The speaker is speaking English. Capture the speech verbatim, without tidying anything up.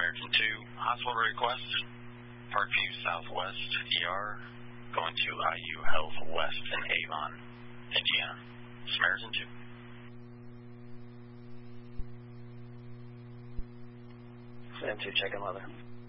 Samaritan two, hospital request, Parkview Southwest E R, going to I U Health West in Avon, Indiana. Samaritan two. Sam two, check in, mother.